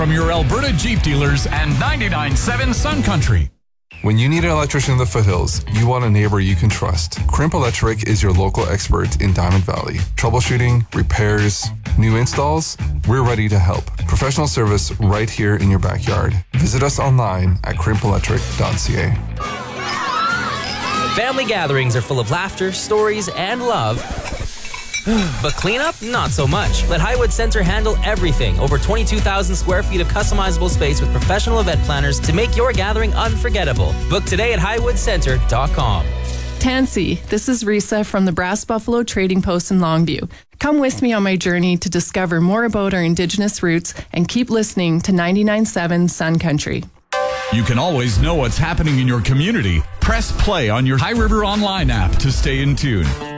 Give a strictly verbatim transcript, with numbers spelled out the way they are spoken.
from your Alberta Jeep dealers and ninety-nine point seven Sun Country. When you need an electrician in the foothills, you want a neighbor you can trust. Crimp Electric is your local expert in Diamond Valley. Troubleshooting, repairs, new installs, we're ready to help. Professional service right here in your backyard. Visit us online at crimp electric dot c a. Family gatherings are full of laughter, stories, and love. But cleanup? Not so much. Let Highwood Centre handle everything. Over twenty-two thousand square feet of customizable space with professional event planners to make your gathering unforgettable. Book today at highwood centre dot com. Tansy, this is Risa from the Brass Buffalo Trading Post in Longview. Come with me on my journey to discover more about our Indigenous roots and keep listening to ninety-nine point seven Sun Country. You can always know what's happening in your community. Press play on your High River Online app to stay in tune.